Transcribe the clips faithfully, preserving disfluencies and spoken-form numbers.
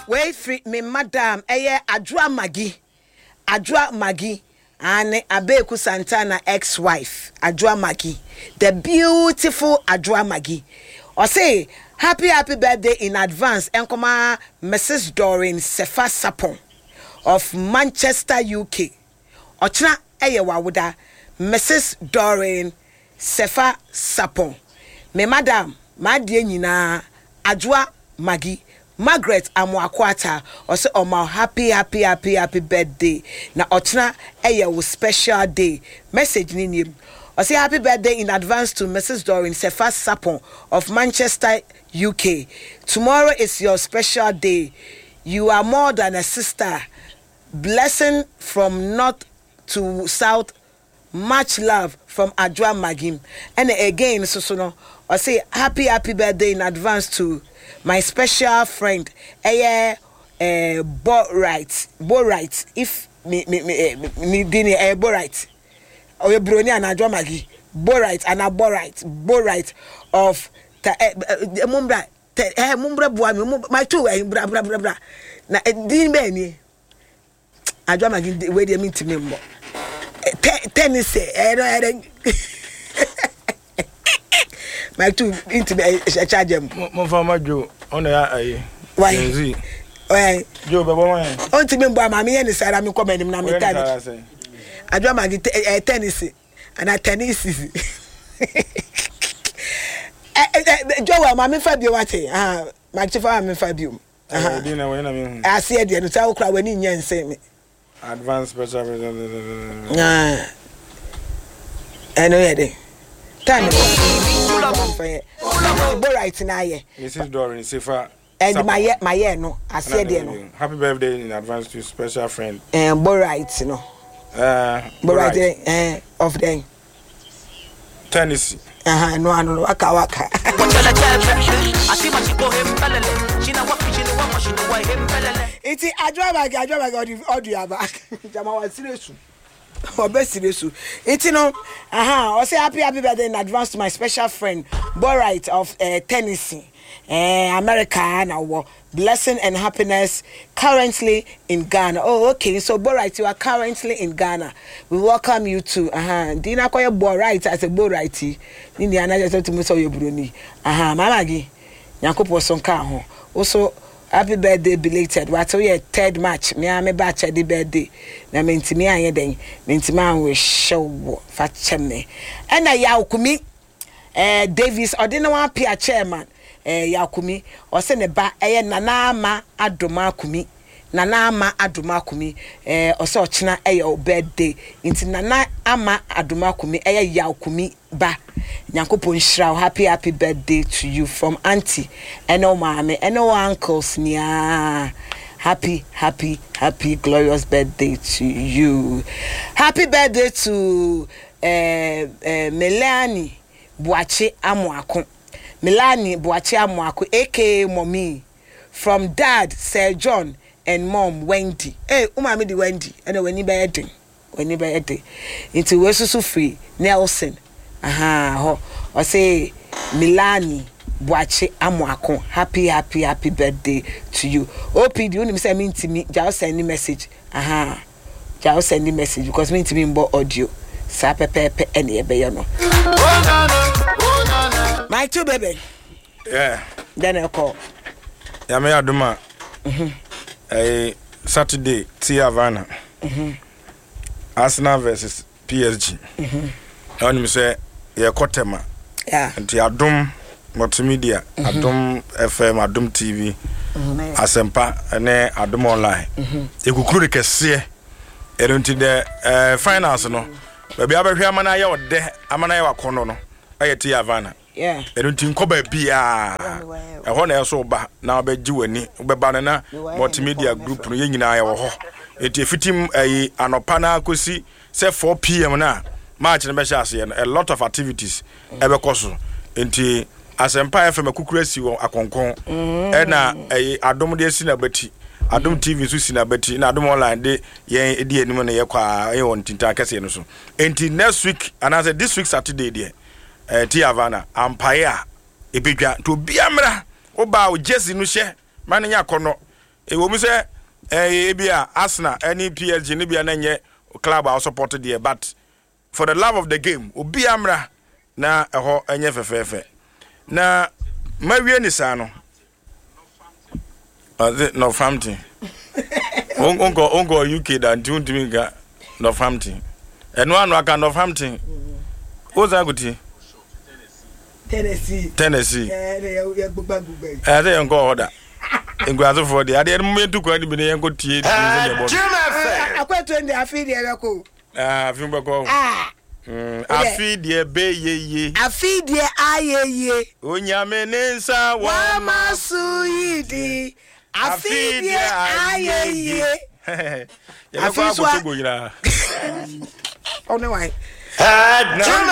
Wait free me madam eye Adwa Magi. Adwa Magi and Abeku Santana ex-wife Adwa Magi. The beautiful Adwa Magi. Or say happy happy birthday in advance Enkoma Missus Doreen Sefa Sapon of Manchester, U K. Ochna eye wawuda Missus Doreen Sefa Sapon. Me madam, my dear Nina Adwa Magi. Margaret Amwakwata also on my happy happy happy happy birthday. Na ochna eye wo special day. Message ni ni. I say happy birthday in advance to Missus Doreen Sefa Sapon of Manchester, U K. Tomorrow is your special day. You are more than a sister. Blessing from north to south. Much love from Adwa Magim. And again, so so no. I say happy happy birthday in advance to my special friend. Eh eh Bo right. Bo right. If me me me me dini eh Bo right. Oh, you brony and Adwa Magi. Bo right and a Bo right. Bo right of ta eh mumbra eh mumbra boa me my two eh bra bra bra bra. Na din be ni. Adwa Magi we dey mean to me mo. Tennis eh no my two into a charge em. Mo fama jo on ya ayi. Why? Why? Jo be bo wan. On ti me mbo ma me ye ni sara me come enim na me tan. Adwa Magi tennis and a tennis. Eh jo wa ma me fa bio wate. Ah, ma chi fa me fa bio. Ah, di na we na me hu. Ase de no ta okra wani nya nse me. Advance special. Ah. Eno ye de. Time. Bo right na ye. Missus Doreen Sefa. And my my no. I said there no. Happy birthday in advance to special friend. And bo right no. Uh, bo right eh of them. Tennessee. Uh-huh, no no waka waka. Iti Adwa Magi Adwa Magi audio back. Jama wa serious. Obe serious. Iti no aha, I say happy happy birthday in advance to my special friend Borite of uh, Tennessee. Eh America now. Blessing and happiness currently in Ghana. Oh, okay. So, Borite, you are currently in Ghana. We welcome you to. Aha. Dina koye Borite as a Borite. Nini anaje to muso yo bruni. Aha. Mamagi. Nyakopo sonka ho. Also, happy birthday belated. What we a third match. Me a me batch the birthday. Na me ntimi anye den. Me ntimi anwe show fa cheme. Ena ya okumi. Eh Davis odina wan pia chairman. Eh yakumi o se ne ba eye nana ama adoma akumi nana ama adoma akumi eh o se o china eye o birthday inti nana ama adoma akumi eye yakumi ba nyankopon hira happy happy birthday to you from auntie eno maame eno uncles nia happy happy happy glorious birthday to you. Happy birthday to eh eh Melanie Boache Amoako. Milani Boache Amoako, aka Mommy, from Dad Sir John and Mom Wendy. Hey, umami di Wendy. Ene weni ba yedin. Weni ba yedin. Inti wesusu free Nelson. Aha, ho. O say Milani Boache Amoako. Happy happy happy birthday to you. O P D uni me say me to me, ja send me message. Aha. Ja send me message because me to me mbo audio. Sa pepe pepe ene ebe yo no. My two baby. Yeah. Then I call. Yeah, me aduma. Mhm. Eh Saturday T Havana. Mhm. Arsenal versus P S G. Mhm. And me say ye Kotema. Yeah. And adum multimedia, adum F M, adum T V. Mhm. Asempa ene adum online. Mhm. E kukuru de kese. E don't the eh finance no. Baby abehwe amana ye ode, amana ye wakono no. Aye T Havana. Yeah. I don't think Koba Bia. A honor so ba now be Jewani, Bebanana, multimedia group, no yin I or it if it him a anopana kusi, say four P M now. March and Beshasi and a lot of activities ever coso. Into as empire from a cucuresi or a concon, and a Adom de Sinabeti, Adom T V Susinabeti, and Adom online de ye dear Nimon Yakwa, I want to take a so. Until next week, and as this week Saturday, dear. Eh T Havana Empire ebedwa to biamra oba o Jesse no hye mane nya kono e wo mu say eh bia Arsenal any P S G ni bia na nye club I supported there, but for the love of the game obi amra na eho enye fefefe na mawie ni sa no uh, Northampton ongo ongo U K da ntumi ga Northampton eno anu aka Northampton oza guti Tennessee Tennessee eh ya gbagba gbagba eh dey ngo order Engwazo for the ade momentu ko ade bi ne yenko tie di se bo akwetu ndi afi de beko ah afi beko ah afi de be yeye afi de ayeye onyame nensa wa masuyidi afi de ayeye afi so go yira oh no why ah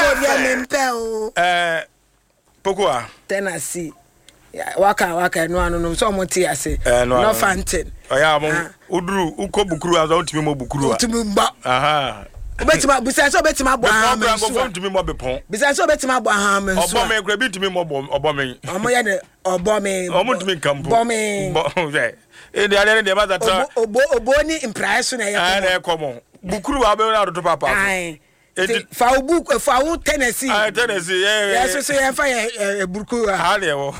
no eh Pokua Tennessee waka waka no anu no so mo ti ase no Fountain oya mo uduru uko bukuru azo ntimi mo bukuru a ntimi mba aha obetima bisa so obetima abo ha me so ntimi mo bepon bisa so obetima abo ha me so obo me kra bi ntimi mo obo me omo ye ne obo me omo ntimi kampo obo me je e de ale de ba ta obo obo ni impression na ye ko na ko mo bukuru wa be na do papa ai fa obu fa o Tennessee ah Tennessee yeah yeah so so ye fa ye burku ha le wo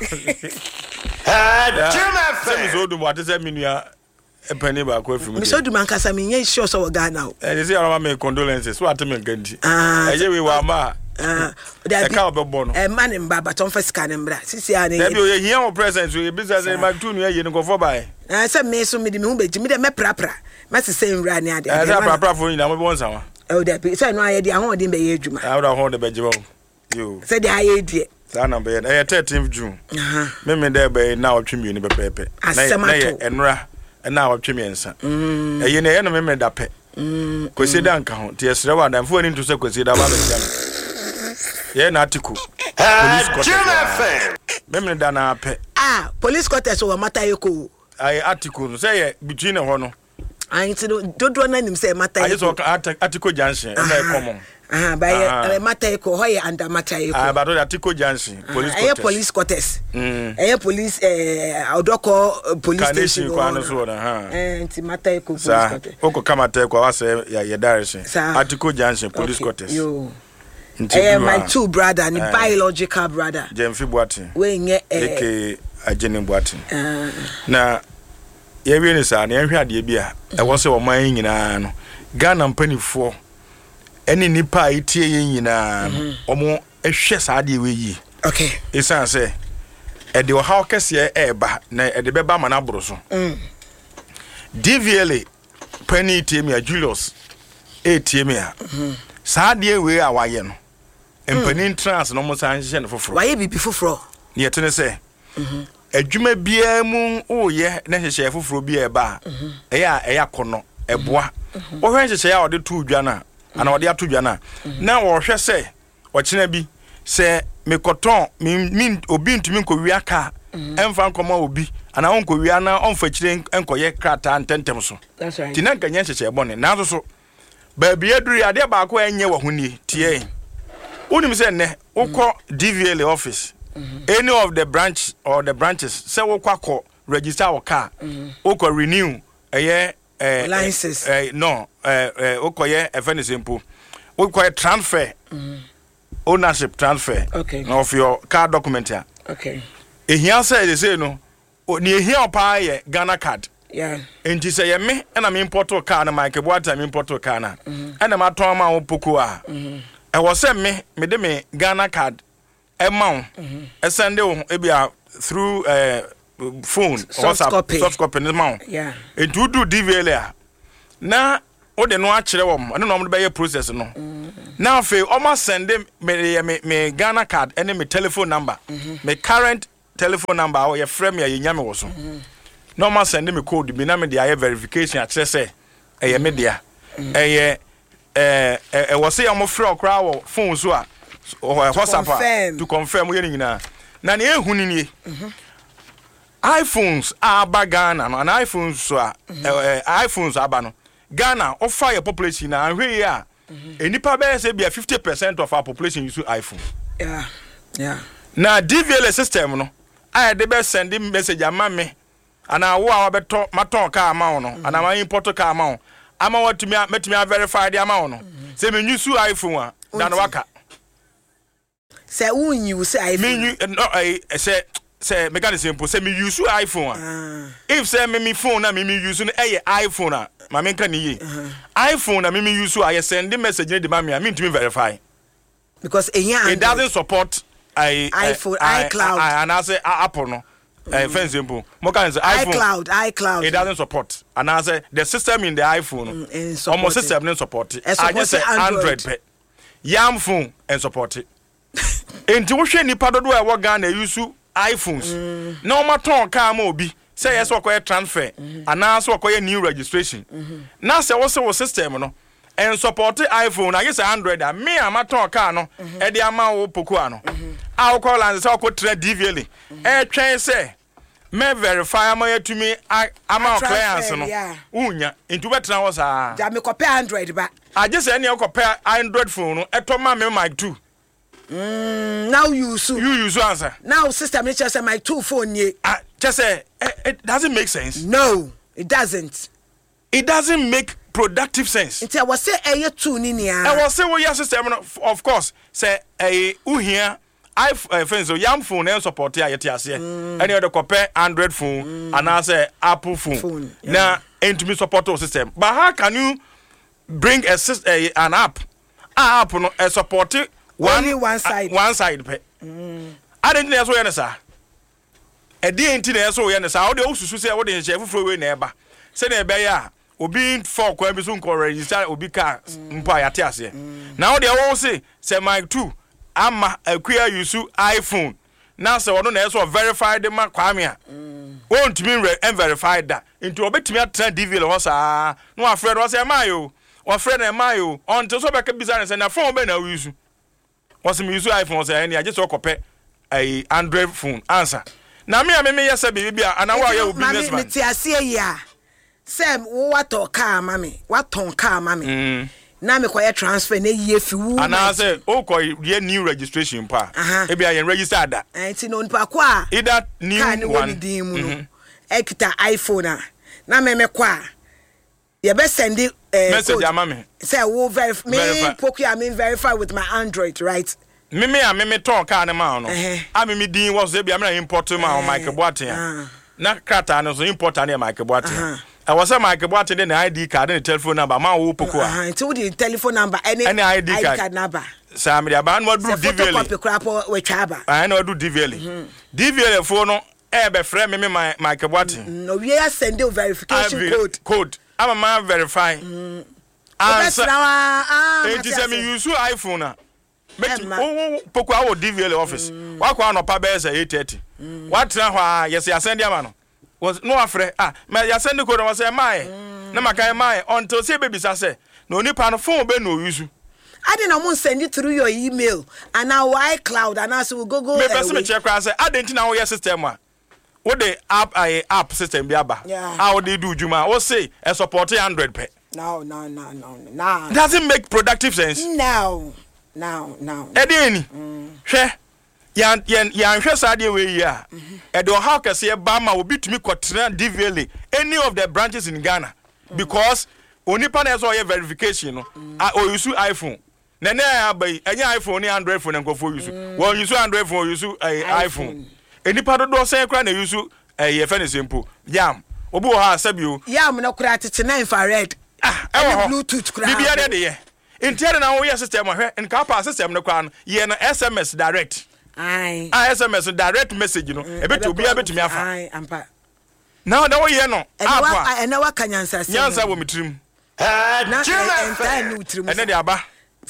ah jema so do mo atese minua epani ba ko afimu mi so do man kasa mi nya sure so Ghana o eh dey say ara ma condolences so ateme nganti eh je we wa ma ah e ka obebo no eh man mba baton fa sika ne mbra sisi ani dey be o ye hia o present so e business ma tu nu ye no go by eh say me so me di me hu beji me de me prapra ma se say nwra ni ade eh prapra fo nyina mo be won sawa oh that say no aye di ahon di be ye adwuma ah wo ahon de be jibo yo say di aye di sa na be eh thirteenth June aha me me de be na otwemi ni pepepe na ye enra na otwemi ensa eh ye na ye no me me da pe kwesi da nka ho te esre wa da mfo ni nto se kwesi da ba be jam ye na atiku police quarters me me da na pe ah police quarters o mata yeko ai atiku say ye between ho no I need to do do na nim say mata I just Atiko Junction and I common. Ah, by mata eko hoye under mata eko. Ah, but Atiko Junction police quarters. Eh police quarters. Mm. Eh police eh Odoko police station. Kanesi so na ha. Eh nti mata eko police quarters. Oko kamata eko wa say ya ye direction. Atiko Junction police quarters. Yo. Eh my two brother, ni biological brother. Jemfi Boatin. We nye eh Eke Ajeni Boatin. Ah. Na ye wi ni sa na ehwe ade bia e wo se wo man nyina no Ghana mpanifo eni nipa itie ye nyina no omo ehwe sa ade we yi okay isan se e de ha okese e ba na e de beba ma na boro so mm D V L pani tie me Julius e tie me a sa ade we a waye no empani trans no mo san hye no foforo waye bibi foforo ne yetene se mhm adwuma bia mu oye na hyehyɛ foforo bia eba eya eya kono eboa wo hwe hyehyɛ ya ode tu dwa na ana ode ato dwa na na wo hwe se ɔkyena bi se mekoton min obi ntumi nkɔwi aka emfa nkɔma obi ana wo nkɔwi ana ɔmfa kyire nkɔyɛ krata ntentem so that's right tina nkanya hyehyɛ bɔne na so so ba bia duru ade baako enye wo honie tie unim se ne ukɔ D V L office mm-hmm. any of the branch or the branches say we kwako register our car mm-hmm. Oko renew eh eh license eh no eh eh oko ye e fene simple oko transfer mm-hmm. ownership transfer okay. of your car document here okay ehia say they say no ni ehia pa ye Ghana card yeah enti say ye me na me import car na Mike Boata me import car na e na ma ton ma wo poko a mhm e wo say me me de me Ghana card amount e send you ebia through uh, phone soft WhatsApp copy. soft copy no amount yeah it do do D V L a na o de no a kire wom ane no mo be process no now fe o ma send me me me Ghana card ene me telephone number me current telephone number o ye frame ya yenya me wo so no ma send me code bi na me dey verification a kire say e ye me dia e ye eh e wo say am free okra wo phone so a WhatsApp to confirm we nyina na na ehunu nie iPhones aba Ghana and iPhones so uh, uh, iPhones aba no Ghana o fire population na ahwe ya enipa be say be fifty percent of our population use iPhone yeah yeah na D V L system no I dey be send message ama me ana wo a wabeto maton ka ama no ana ma import ka ama ama watumi metumi verify the ama no say me use iPhone a dan waka say won you say iPhone me no I say say me can simple say me use iPhone a if say me me phone na me me use no eh iPhone a ma me kan ye iPhone na me me use I send the message in the ma me me ntumi verify because it doesn't support I iPhone iCloud and I say Apple no eh for example mo can say iPhone iCloud iCloud it doesn't support and I say the system in the iPhone mm, almost system doesn't support it I just say Android pe yam phone and support it enti wo hwe nipa dodo e wo Ghana use iPhones na o maton ka ma obi say yes wo koye transfer and na so koye new registration na say wo say wo system no and support iPhone I guess Android a me amaton ka no e de ama wo poku ano a wo call and say wo tra D V L e twen say me verify am yatumi ama clients no unya into betra wo sa ja me copy Android ba I just any copy Android phone no e to ma me mic two mm now you use you use answer now system it just say my two phone ye ah just say it doesn't make sense no it doesn't it doesn't make productive sense it was say eh two ni nia I was say we your system of course say eh uhia iPhone so yam phone and support ya yeti ase any other compare Android phone and I say Apple phone, phone yeah. Now into me support our system but how can you bring a, a an app a app no a support one only one side uh, one side pe mm. I didn't know so yen sa e dey enti na so yen sa how dey osusu say wo dey share fufuro we na eba say na ebe ya obi for kwa bi so nko register obi ka mpo ayate ase na wo dey wo say say mic two ama akua use iPhone na say wono na so verified ma kwame a won timi verify that into obetimi atra D V L ho sa no afred wo say mayo wo friend na mayo until so be ka bizarre say na phone be na use was me use iPhone say any I just work up a Android phone answer na me me yes be bia ana wa ya business man me ti ase ya sem what to car mami what ton car mami na me koye transfer na yie fi wu ana say o ko ye new registration pa e bia ye register da enti no npa ko a either new one ekita iPhone a na me me kwa ye be send eh message ama me say wo verify me poku I mean verify with my Android right me me a me me ton car na ma no a me me din was e bia me import ma o Michael Boateng na krata no so import na Michael Boateng I was a Michael Boateng the I D card and the telephone number ma wo poku a until the telephone number any any I D card number sa me aba no do D V L copy crap we twaba I know do D V L D V L phone no e be frame me Michael Boateng no we are send you verification code code I'm a man verify mm. Answer ah it is me use iPhone a bet oh poku a D V L office wa kwa no pa be say eight thirty what na hwa yes ya send am no was no afre ah me ya send code was say my na maka my until say baby say no nipa no phone be no use I didn't want send it through your email and now iCloud and also go go me person me check say I didn't know your system a what the app I app system bi aba how they do juma o say e support one hundred pe no no no no no doesn't make productive sense no no no e dey ni hwe yan yan yan hwe sa dey we ya e do how can say ba ma obi tumi kwotena D V L any of the branches in Ghana because onipa na so verification no o use iPhone na na abai anya iPhone ni Android phone nko for use wo use Android phone use iPhone enipa do say kra na use eh ye fe ne simple yam obi wo ha sabio yam na kura tete na infrared ah e bluetooth kra bibia de de ye intere na wo ye system hwe nka pa system no kwa no ye na S M S direct ai ah S M S direct message no e beti obi abetumi afa ai ampa na na wo ye no apa ena wa kanyansa se nyansa wo mitrim na enta no utrim ene de aba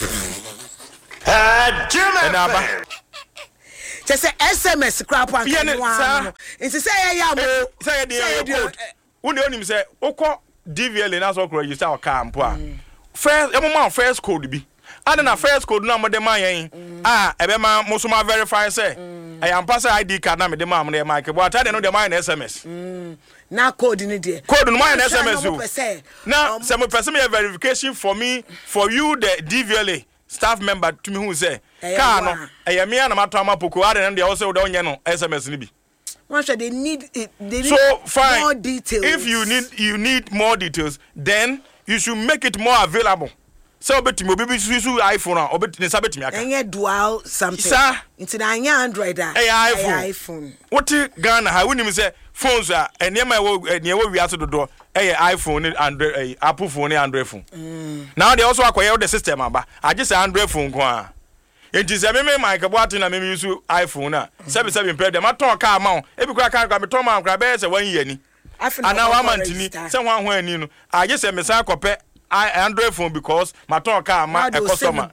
eh ene aba just say S M S crap and no it's say ya mo say dey code woni onim say ukọ D V L na so ko register o car mpo a first e mo ma first code bi and na first code na mo de man yen ah e be ma mo so ma verify say I am pass I D card na me de ma mo de Michael but I no de man S M S na code ni de code no man S M S o na say mo person me verification for me for you the D V L staff member to me who say car no e me na mato amapoko ade no de wo say wo de onye no S M S ni bi Once they need it, they need so fine. more details. If you need you need more details, then you should make it more available. So bet me obi su iPhone or bet ne sabet me aka. Enye dual something. Sir, into na anya Android a. Hey iPhone. iPhone. What Ghana ha woni me say phones a enema wo ne wo wi aso dodo eh iPhone and Android Apple phone and Android phone. Mm. Now they also acquire the system aba. I just say Android phone ko a. Enti se me me mic boatin na me use iPhone na. Seven seven pay dem aton car ma. E bi kura car me ton ma kura be say one year ni. Ana wa mantini se wan ho ani no. I just say me say akopɛ Android phone because my talk car my customer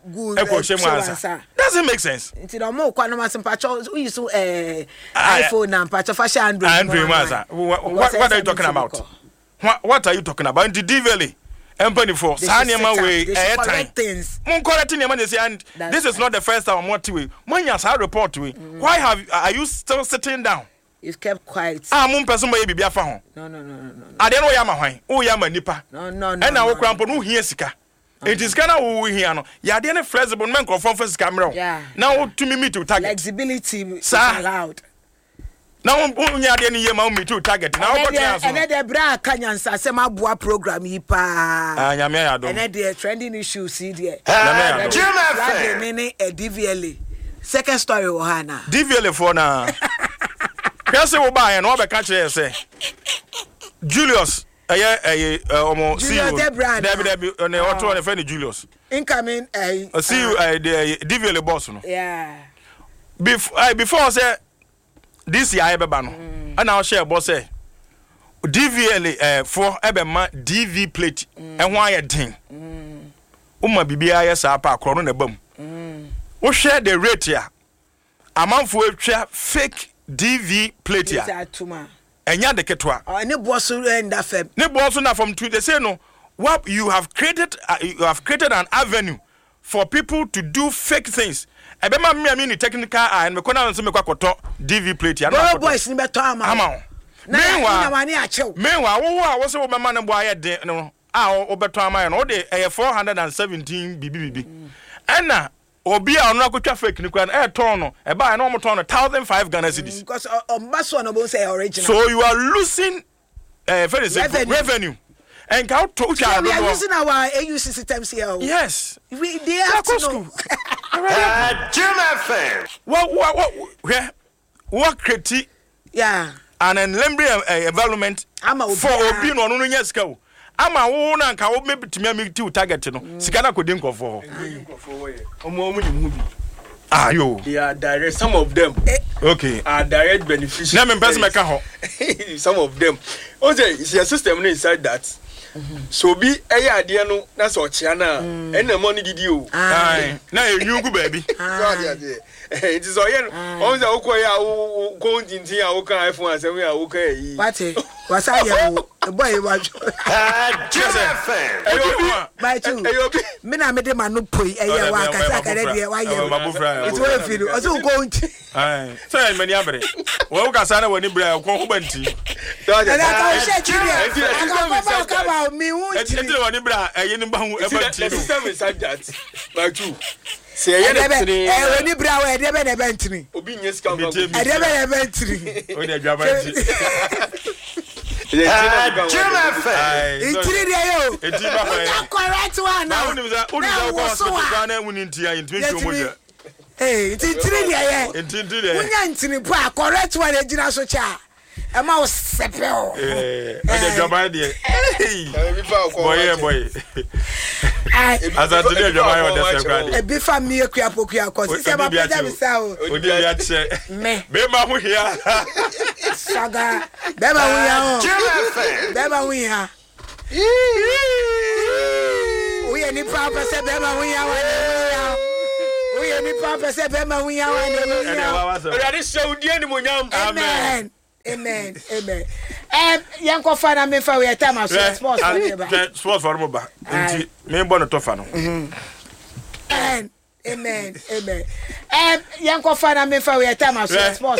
doesn't make sense. It's no more quite no matter we use uh, iPhone and patch of Android. Android, what, what are you talking about? What, what are you talking about? The D V L Empany for Sanyama way airtime. Mon correcting your money and this is not the first time I'm watching we. When you have report to mm. Why have are you still sitting down? You've kept quiet. Ah, mon person may be biafa ho. No, no, no, no, no. I don't know yama hwan. O yama nipa. No, no, no. And now crampo no hia sika. It is kana wo hia no. Ya de na flexible men confirm for sika mre. Yeah. Now to me meet to target. Flexibility is allowed. Now unya de ne yema meet to target. Now what can so? And the bra kanyansa se maboa program yi pa. Ah, nyame ya do. And the trending issue see there. Nyame ya do. Like mini a D V L. Second story wo hana. D V L for na. Kase wo ba yan wo be ka kire say Julius eh eh omo see you David David on auto on friend Julius incoming eh see you the D V L boss no yeah before before say this year be ba no and now share boss say D V L eh for e be ma D V plate e ho aye den umma bibia aye sa pa akro no na bam wo share the rate ya amanfo atwa fake D V plate ya. Enya de ketwa. Oh, ne boss enda fam. Ne boss na from Twitter say no. What you have created uh, you have created an avenue for people to do fake things. Ebe ma me me ni technical eye and me kona nso me kwakoto D V plate ya na. Boys ni beto ama. Ama. Meanwhile, na wani achew. Meanwhile, wo wo a wo se wo bema ne bo aye de no. Ah, wo beto ama ya no. O de eh four hundred seventeen B B B. Ena obi a ono akotwa fake ni kwa e ton no e ba na omo ton no one thousand five Ghana cedis because ombaso no bo say original so you are losing uh, very revenue. revenue and how to yeah, we are using our A U C systems here. Yes, we they have to know. uh, Jim F M what what what where what create yeah an environment uh, environment for obi no no nya sika o ama wo na nka wo mebitimi amiti target no sika na kodi nkofo omo omo ni mu bi ah yo they are direct some of them okay are direct beneficiaries na me person make ho some of them o say your system no inside that so bi eye ade no na so chia na e na money didi o ai na enyungu baby so ade it is oyen on say okoya o ko ntintin a o kan iPhone asem ya o kan yi pati wasa ya o boy wa just by two me na me de ma no poi eye wa kasa kare de wa ye it will feel o so ko nti ai so e mani abere wo kasa na woni bra ko ho banti and I can share chiri I can come me won chiri e woni bra eye ni ba hu e banti no system inside that by two se eye na tiri e woni bra wa e de be na bantini obi nye ska ko e de be na bantini o de dwa banti Jim F M itiri de yo eti ba fa correct one now woni za woni za ko hospital na woni ntia intuition moja eh itiri de ye itiri de wonya ntini po a correct one ejina so cha e ma o sepel eh o de dwa de boy boy azatide dwa yo de sepel e bi fa mi ekua pokua ko se ba peda bi sa o odi ya che me be ma hu hia saga be ma hu ya o be ma hu ya o ye ni pa pa se be ma hu ya wa ya o ye ni pa pa se be ma hu ya wa ya o ya de saudi ni mo nyam amen amen amen em yanko fa na me fa we time as sports for me ba sports for me ba nti me bo no to fa no amen amen amen em yanko fa na me fa we time as sports